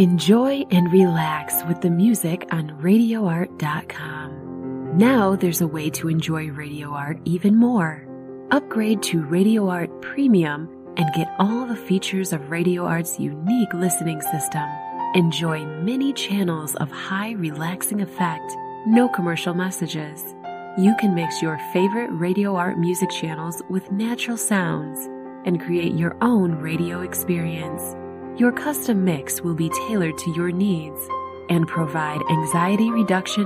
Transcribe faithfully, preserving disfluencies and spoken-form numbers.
Enjoy and relax with the music on radio art dot com. Now there's a way to enjoy Radio Art even more. Upgrade to Radio Art Premium and get all the features of Radio Art's unique listening system. Enjoy many channels of high relaxing effect, no commercial messages. You can mix your favorite Radio Art music channels with natural sounds and create your own radio experience. Your custom mix will be tailored to your needs and provide anxiety reduction